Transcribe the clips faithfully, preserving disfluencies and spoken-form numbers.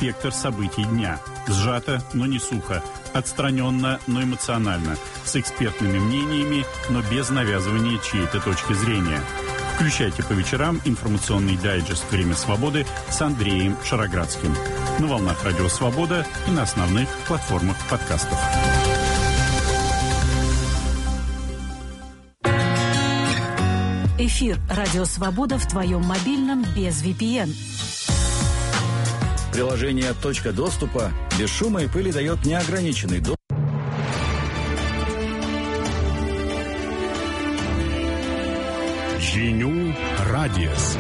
спектр событий дня. Сжато, но не сухо. Отстраненно, но эмоционально. С экспертными мнениями, но без навязывания чьей-то точки зрения. Включайте по вечерам информационный дайджест «Время свободы» с Андреем Шароградским. На волнах Радио Свобода и на основных платформах подкастов. Эфир «Радио Свобода» в твоем мобильном без ви пи эн. Приложение «Точка доступа» без шума и пыли дает неограниченный доступ. Žinių radijas.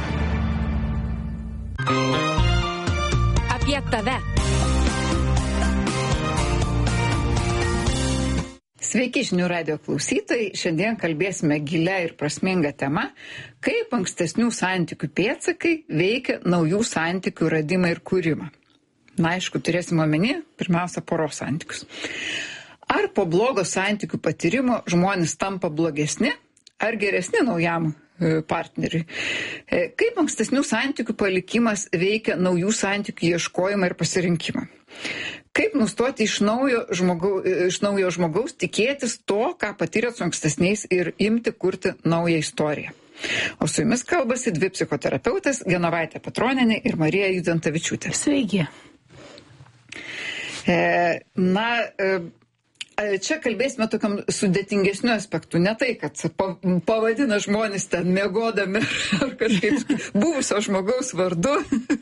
Apie tave. Sveiki žinių radijo klausytojai, šiandien kalbėsime gilia ir prasminga tema, kaip ankstesnių santykių pėdsakai veikia naujų santykių radimą ir kūrimą. Na, aišku, turėsime omeny, pirmiausia, poros santykius. Ar po blogo santykių patyrimo žmonės tampa blogesni, ar geresni naujam partneriui? Kaip ankstesnių santykių palikimas veikia naujų santykių ieškojimą ir pasirinkimą? Kaip nustoti iš naujo, žmogau, iš naujo žmogaus tikėtis to, ką patyrėt su ankstesniais ir imti kurti naują istoriją? O su jumis kalbasi dvi psichoterapeutės, Genovaitė Petronienė ir Marija Judzentavičiūtė. Sveiki. E, na, e, Čia kalbėsime tokiam sudėtingesniu aspektu. Ne tai, kad pavadina žmonės ten miegodami ar kažkaip buvusio žmogaus vardu.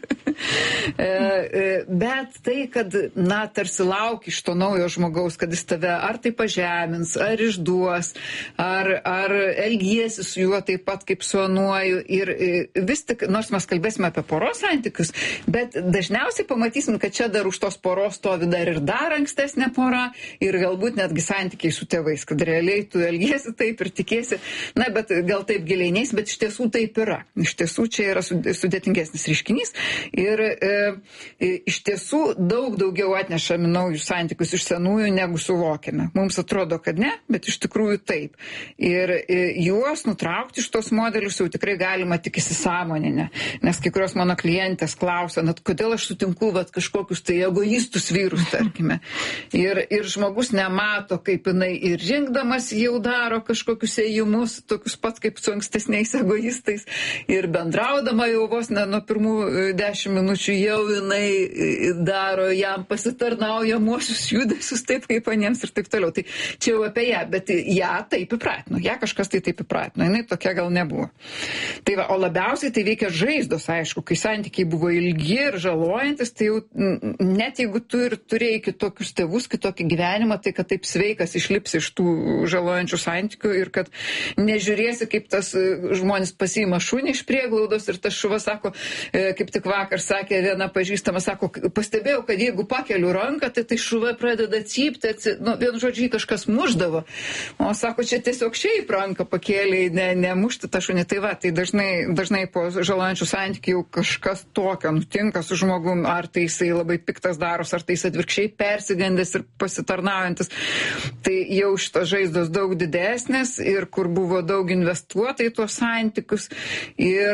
Bet tai, kad, na, tarsi lauki iš to naujo žmogaus, kad jis tave ar tai pažemins, ar išduos, ar, ar elgiesi su juo taip pat kaip su anuoju. Ir vis tik, nors mes kalbėsime apie poros santykius, bet dažniausiai pamatysim, kad čia dar už tos poros stovi dar ir dar ankstesnė pora ir galbūt Galbūt netgi santykiai su tėvais, kad realiai tu elgiesi taip ir tikėsi, na, bet gal taip giliai neis, bet iš tiesų taip yra. Iš tiesų čia yra sudėtingesnis reiškinys ir e, iš tiesų daug daugiau atnešame naujus santykius iš senųjų, negu suvokiame. Mums atrodo, kad ne, bet iš tikrųjų taip. Ir e, juos nutraukti iš tos modelius jau tikrai galima tik įsisąmoninę, nes kai kurios mano klientės klausia, net kodėl aš sutinku vat, kažkokius tai egoistus vyrus, tarkime. Ir, ir žmogus ne mato, kaip jinai ir rinkdamas jau daro kažkokius ėjimus, tokius pat kaip su ankstesniais egoistais, ir bendraudama jau vos ne nuo pirmų dešimt minučių jau jinai daro jam pasitarnaujamuosius judesius taip kaip aniems ir taip toliau. Tai čia jau apie ją, bet ją taip įpratino, ją kažkas tai taip įpratino, jinai tokia gal nebuvo. Tai va, o labiausiai tai veikia žaizdos, aišku, kai santykiai buvo ilgi ir žalojantis, tai jau net jeigu tu ir turėjai kitokius tėvus, kitokį gyvenimą, tai kad taip sveikas išlips iš tų žalojančių santykių ir kad nežiūrėsi, kaip tas žmonės pasiima šunį iš prieglaudos ir tas šuva sako, kaip tik vakar sakė viena pažįstama, sako, pastebėjau, kad jeigu pakeliu ranką, tai tai šuva pradeda cypti, atsi... nu, vienu žodžiu, kažkas muždavo. O sako, čia tiesiog šiaip ranką pakėlė, ne, nemušti tą šunį. Tai va, tai dažnai, dažnai po žalojančių santykių jau kažkas tokio nutinka su žmogum, ar tai jisai labai piktas daros, ar tai jis atvirkščiai persigandęs ir pasitarnaujantis. Tai jau šitos žaizdos daug didesnės ir kur buvo daug investuota į tuos santykius. Ir,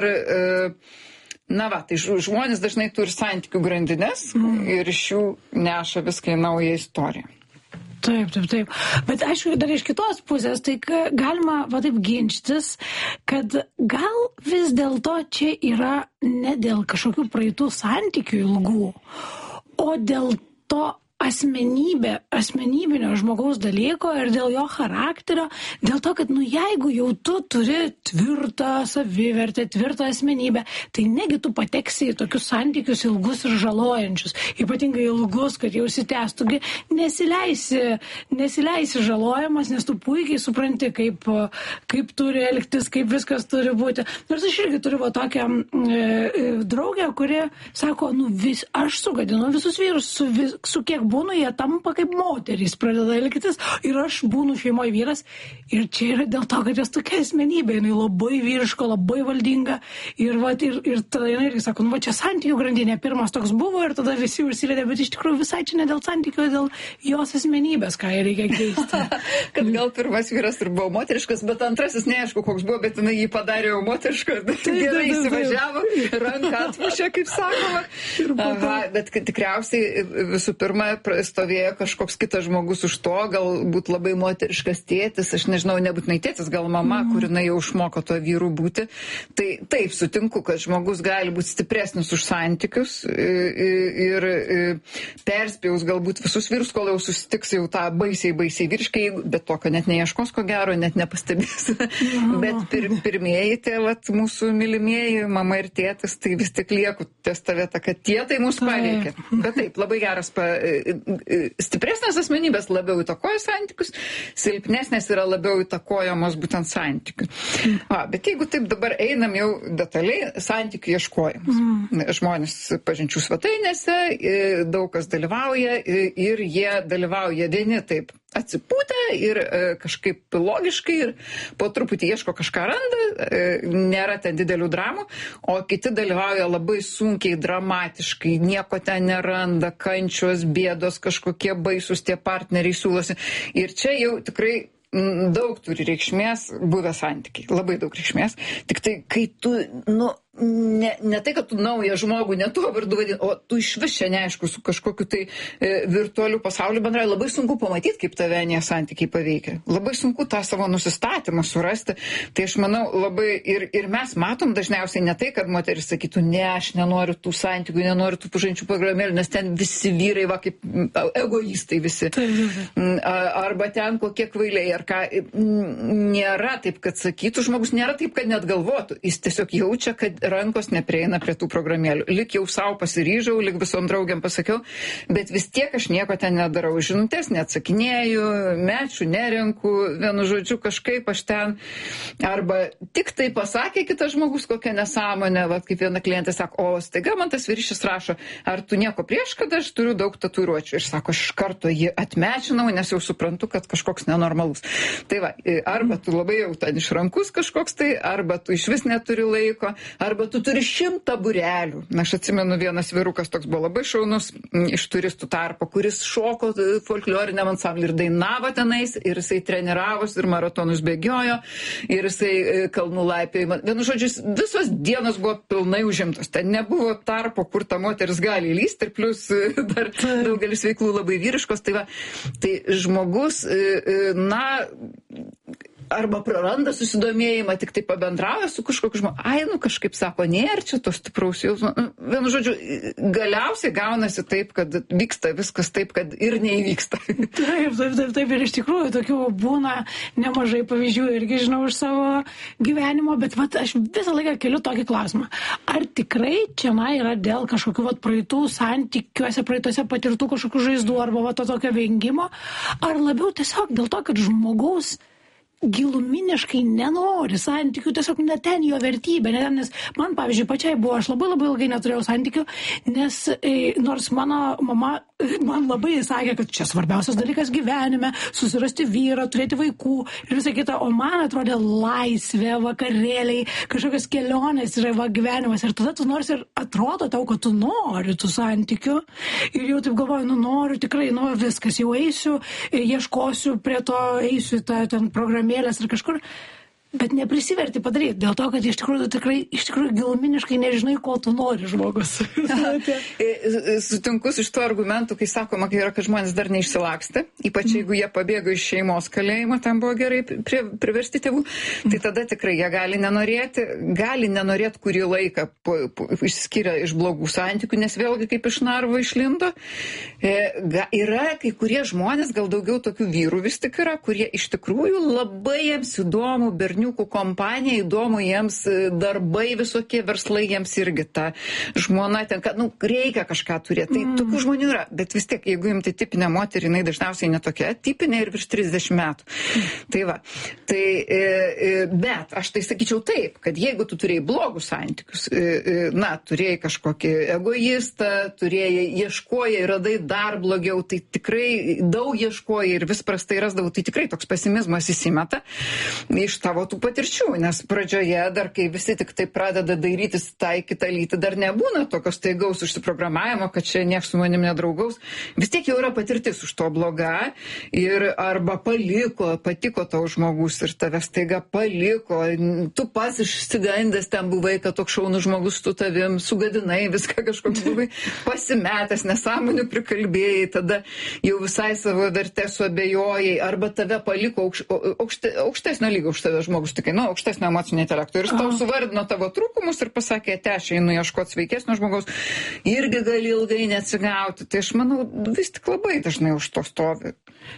na va, tai žmonės dažnai turi santykių grandinės mm. ir iš jų neša viską į naują istoriją. Taip, taip, taip. Bet aišku, dar iš kitos pusės, tai galima va taip ginčytis, kad gal vis dėlto čia yra ne dėl kažkokių praeitų santykių ilgų, o dėl to asmenybė, asmenybinio žmogaus dalyko ir dėl jo charakterio, dėl to, kad, nu, jeigu jau tu turi tvirtą savivertę, tvirtą asmenybę, tai negi tu pateksi į tokius santykius ilgus ir žalojančius, ypatingai ilgus, kad jau sitęstugi, nesileisi, nesileisi žalojamas, nes tu puikiai supranti, kaip, kaip turi elgtis, kaip viskas turi būti. Nors aš irgi turiu va tokią e, draugę, kuri sako, nu, vis, aš sugadinu visus vyrus, su, vis, su kiek būnu, jie tampa kaip moterys, pradeda elgtis ir aš būnu šeimoje vyras ir čia yra dėl to, kad jos tokia asmenybė, jinai labai vyriška, labai valdinga ir, va, ir, ir tada jinai irgi sako, nu va čia santykių grandinė, pirmas toks buvo ir tada visi užsivedė, bet iš tikrųjų visai čia ne dėl santykių, dėl jos asmenybės, ką reikia keisti. Kad gal pirmas vyras ir buvo moteriškas, bet antrasis neaišku, koks buvo, bet jinai jį padarė jau moterišką, gerai įsivažiavo, ranką atmušė, kaip sakoma. Aha, bet tikriausiai visų pirma stovėjo kažkoks kitas žmogus už to, galbūt labai moteriškas tėtis, aš nežinau, nebūtinai tėtis, gal mama, mm. kur jinai jau išmoko to vyrų būti. Tai taip, sutinku, kad žmogus gali būti stipresnis už santykius ir, ir perspėjus galbūt visus vyrus, kol jau susitiks jau tą baisiai, baisiai vyriškai, bet tokio net neieškos, ko gero, net nepastebės. Mm. Bet pir, pirmieji tie, vat, mūsų mylimieji, mama ir tėtis, tai vis tik lieku ties ta vieta, kad tie tai mus paveikia. Bet taip, labai geras, pa, stipresnės asmenybės labiau įtakoja santykius, silpnesnės yra labiau įtakojamos būtent santykių. A, bet jeigu taip dabar einam jau detaliai, santykių ieškojimus. Mm. Žmonės pažinčių svetainėse, daug kas dalyvauja ir jie dalyvauja vieni taip atsipūtę ir e, kažkaip logiškai ir po truputį ieško kažką randa, e, nėra ten didelių dramų, o kiti dalyvauja labai sunkiai, dramatiškai, nieko ten neranda, kančios, bėdos, kažkokie baisus tie partneriai siūlosi. Ir čia jau tikrai m, daug turi reikšmės buvę santykiai, labai daug reikšmės. Tik tai, kai tu, nu, Ne, ne tai, kad tu naują žmogų ne tuo vardu vadini, o tu iš vis čia neaišku su kažkokiu tai e, virtualiu pasauliu bendrai, labai sunku pamatyti, kaip tave nie santykiai paveikia. Labai sunku tą savo nusistatymą surasti. Tai aš manau labai ir, ir mes matom dažniausiai ne tai, kad moteris sakytų, ne, aš nenoriu tų santykių, nenoriu tų pažinčių programėlių, nes ten visi vyrai, va, kaip egoistai visi. Arba ten kokie kvailiai, ar ką. Nėra taip, kad sakytų žmogus, nėra taip, kad net galvotų. Jis tiesiog jaučia, kad rankos neprieina prie tų programėlių. Lik jau savo pasiryžau, lik visom draugiam pasakiau, bet vis tiek aš nieko ten nedarau. Žinutės neatsakinėju, mečių nerenku, vienu žodžiu kažkaip aš ten. Arba tik tai pasakė kitas žmogus kokią nesąmonę, va, kaip viena klientė sako, o staiga man tas vyrišis rašo, ar tu nieko prieš, kad aš turiu daug tatuiruočių. Ir sako, aš iš karto jį atmečinau, nes jau suprantu, kad kažkoks nenormalus. Tai va, arba tu labai jau ten išrankus kažkoks tai, arba tu iš vis neturi laiko, arba tu turi šimtą būrelių. Aš atsimenu, vienas vyrukas toks buvo labai šaunus iš turistų tarpo, kuris šoko folkloriniam ansamblį ir dainavo tenais, ir jisai treniravosi, ir maratonus bėgiojo, ir jisai kalnų laipiojo. Vienu žodžiu, visos dienos buvo pilnai užimtos. Ten nebuvo tarpo, kur ta moteris gali įlysti, ir plus dar daugelis veiklų labai vyriškos. Tai, va, tai žmogus, na, arba praranda susidomėjimą, tik tai pabendrauja su kažkokiu žmogu. Ai, nu kažkaip sako, nėra čia to stipraus jausmo. Vienu žodžiu, galiausiai gaunasi taip, kad vyksta viskas taip, kad ir neįvyksta. Taip, taip, taip, taip. Ir iš tikrųjų tokių būna nemažai pavyzdžių, irgi žinau iš savo gyvenimo, bet vat, aš visą laiką keliu tokį klausimą. Ar tikrai čia yra dėl kažkokių vat, praeitų santykiuose, praeituose patirtų kažkokių žaizdų arba vat, to tokio vengimo, ar labiau tiesiog dėl to, kad žmogaus giluminiškai nenori santykių, tiesiog ne ten jo vertybė, ne ten, nes man, pavyzdžiui, pačiai buvo, aš labai labai ilgai neturėjau santykių, nes e, nors mano mama man labai sakė, kad čia svarbiausias dalykas gyvenime, susirasti vyrą, turėti vaikų ir visą kitą, o man atrodė laisvė, vakarėliai, kažkokios kelionės yra va, gyvenimas ir tada tu nors ir atrodo tau, kad tu nori tų santykių ir jau taip galvoju, nu noriu tikrai, nu viskas, jau eisiu, ieškosiu prie to, eisiu tą ten programėlės ir kažkur, bet neprisiverti padaryti, dėl to, kad iš tikrųjų tikrai, iš tikrųjų giluminiškai nežinai, ko tu nori žmogus. Sutinku iš tų argumentų, kai sakoma, kai yra, kad žmonės dar neišsilakstė, ypač jeigu jie pabėgo iš šeimos kalėjimo, tam buvo gerai pri, priversti tėvų, tai tada tikrai jie gali nenorėti, gali nenorėti kurį laiką po, po, išskiria iš blogų santykių, nes vėlgi kaip iš narvo išlindo. E, ga, yra kai kurie žmonės, gal daugiau tokių vyrų vis tik yra, kurie iš tikrųjų labai jiems įdomu bernių berniukų kompanija, įdomu jiems darbai visokie, verslai jiems irgi ta žmona ten, kad, nu, reikia kažką turėti. Tai mm. tokių žmonių yra, bet vis tiek, jeigu imti tipinę moterį, jinai dažniausiai netokia tipinė ir virš trisdešimt metų. Mm. Tai va, tai, bet aš tai sakyčiau taip, kad jeigu tu turėjai blogus santykius, na, turėjai kažkokį egoistą, turėjai, ieškojai, radai dar blogiau, tai tikrai daug ieškojai ir vis prastai rasdavau, tai tikrai toks pesimizmas įsimeta iš tavo tų patirčių, nes pradžioje dar, kai visi tik tai pradeda dairytis tai kitą lytį, dar nebūna tokios staigaus užsiprogramavimo, kad čia nieks su manim nedraugaus, vis tiek jau yra patirtis už to bloga ir arba paliko, patiko tau žmogus ir tave staiga paliko, tu pats išsigandęs ten buvai, kad toks šaunus žmogus tu tavim sugadinai, viską kažkoks buvai pasimetęs, nesąmonių prikalbėjai, tada jau visai savo vertę suabejojai, arba tave paliko aukš, aukšte, aukštesnio lygio už tave žmogus, tik, nu, aukštesnio emocinio intelekto. Ir jis tau suvardino tavo trūkumus ir pasakė, te aš einu ieškoti sveikesnio žmogaus, irgi gali ilgai neatsigauti. Tai aš manau, vis tik labai dažnai už to stovi.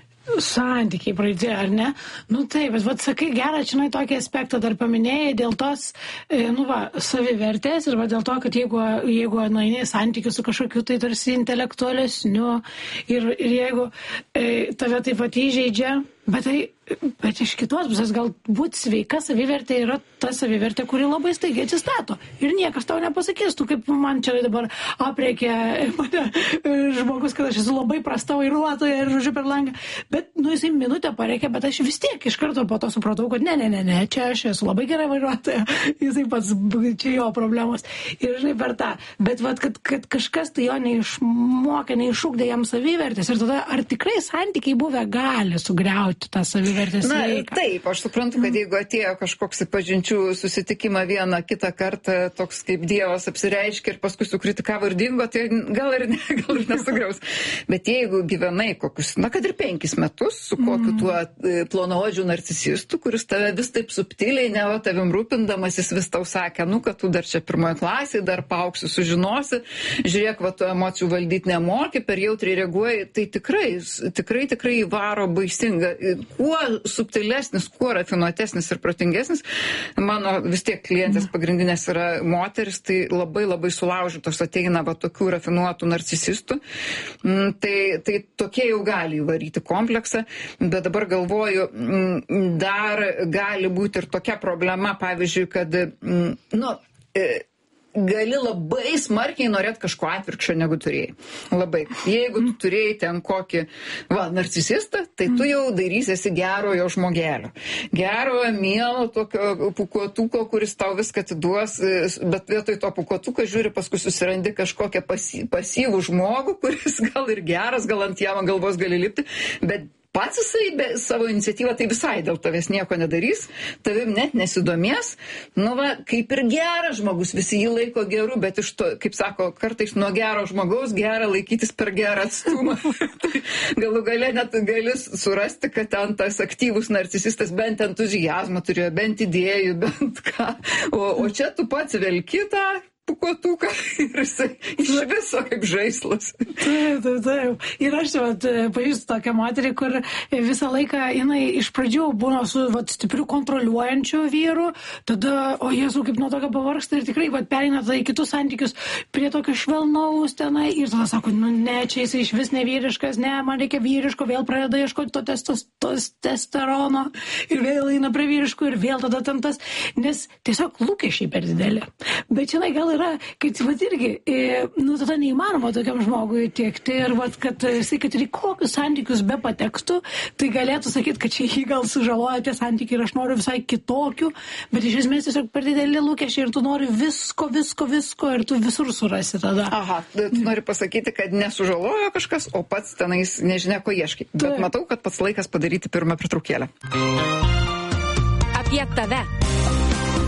Santykiai praeitė, ar ne? Nu taip, bet vat sakai, gerą, žinai, tokį aspektą dar paminėjai dėl tos, nu va, savivertės ir va dėl to, kad jeigu, jeigu nueini santykių su kažkokiu, tai tarsi intelektualesniu ir, ir jeigu e, tave taip pat įžeidžia, bet tai Bet iš kitos pusės galbūt sveika savivertė yra ta savivertė, kuri labai staigiai atsistato. Ir niekas tau nepasakys, tu kaip man čia dabar apreikė mane žmogus, kad aš esu labai prasta vairuotoja ir žodžiu per langą. Bet, nu, jisai minutę pareikė, bet aš vis tiek iš karto po to supratau, kad ne, ne, ne, ne, čia aš esu labai gera vairuotoja. Jisai pats, čia jo problemos. Ir žinai per tą. Bet vat, kad, kad kažkas tai jo neišmokė, neišūkdė jam savivertės. Ir tada ar tikrai santykiai buvę gali sugriauti tą savivertę? Na, taip, aš suprantu, kad jeigu atėjo kažkoks pažinčių susitikimą vieną kitą kartą, toks kaip Dievas apsireiškia ir paskui sukritikavo ir dingo, tai gal ir, ne, gal ir nesugriaus. Bet jeigu gyvenai kokius, na, kad ir penkis metus su kokiu tuo plonaodžiu narcisistu, kuris tave vis taip subtiliai, neva tavim rūpindamas, jis vis tau sakė, nu, kad tu dar čia pirmoje klasėje, dar pauksi, sužinosi, žiūrėk, va, tu emocijų valdyti nemoki, per jautriai reaguoji, tai tikrai, tikrai, tikrai varo baisinga. Kuo subtilesnis, kuo rafinuotesnis ir protingesnis, mano vis tiek klientės pagrindinės yra moteris, tai labai labai sulaužytos ateina va tokių rafinuotų narcisistų, tai, tai tokie jau gali įvaryti kompleksą, bet dabar galvoju, dar gali būti ir tokia problema, pavyzdžiui, kad, nu, gali labai smarkiai norėti kažko atvirkščio, negu turėjai. Labai. Jeigu tu turėjai ten kokį, va, narcisistą, tai tu jau dairysiesi gerojo žmogelio. Gerojo, mielo tokio pukuotuko, kuris tau viską atiduos, bet vietoj to pukuotuko žiūri, paskui susirandi kažkokią pasy, pasyvų žmogų, kuris gal ir geras, gal ant jam galvos gali lipti, bet pats jisai be savo iniciatyvą tai visai dėl tavęs nieko nedarys, tavim net nesidomės, nu va, kaip ir geras žmogus, visi jį laiko geru, bet iš to, kaip sako, kartais nuo gero žmogaus gera laikytis per gerą atstumą. Tai galų gale net gali surasti, kad ten tas aktyvus narcisistas bent entuzijazmą turėjo, bent idėjų, bent ką, o, o čia tu pats velki tą pukotuką ir jisai iš viso kaip žaislas. Taip, taip, taip. Ir aš vat, pažįstu tokią moterį, kur visą laiką jinai iš pradžių būna su vat, stipriu kontroliuojančiu vyru, tada, o Jėzau, kaip nuo tokio pavargsta ir tikrai vat, pereina tada į kitus santykius prie tokio švelnaus tenai ir tada sako, nu ne, čia jisai iš vis nevyriškas, ne, man reikia vyriško, vėl pradeda ieškoti to testosterono ir vėl eina prie vyriškų ir vėl tada ten tas, nes tiesiog lūkesčiai per dideli. Bet žinai, gal yra, kad vat irgi, e, nu tada neįmanoma tokiam žmogui tiekti ir vat, kad jisai, kad ir į kokius santykius be patekstų, tai galėtų sakyti, kad čia jį gal sužaloja tie santykiai ir aš noriu visai kitokių, bet iš esmės tiesiog per didelį lūkesčiai ir tu nori visko, visko, visko ir tu visur surasi tada. Aha, tu nori pasakyti, kad nesužalojo kažkas, o pats tenais nežinia, ko ieškai. Bet matau, kad pats laikas padaryti pirmą pertraukėlę. Apie tave.